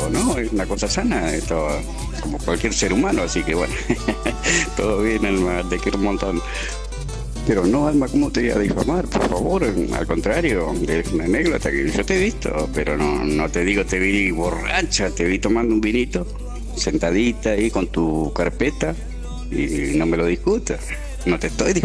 esto, ¿no? Es una cosa sana, esto, como cualquier ser humano, así que bueno, todo bien, Alma, te quiero un montón. Pero no, Alma, ¿cómo te voy a difamar? Por favor, al contrario, es una anécdota que yo te he visto, pero no te digo te vi borracha, te vi tomando un vinito, sentadita ahí con tu carpeta y no me lo discutas. No te estoy